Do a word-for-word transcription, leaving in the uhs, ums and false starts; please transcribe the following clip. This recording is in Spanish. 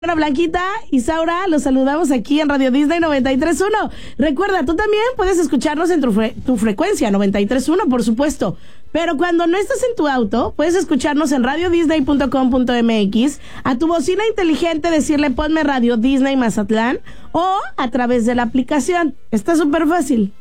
Bueno, Blanquita, Isaura, los saludamos aquí en Radio Disney noventa y tres punto uno. Recuerda, tú también puedes escucharnos en tu, fre- tu frecuencia, noventa y tres punto uno, por supuesto. Pero cuando no estás en tu auto, puedes escucharnos en radio disney punto com punto m x, a tu bocina inteligente decirle ponme Radio Disney Mazatlán o a través de la aplicación. Está súper fácil.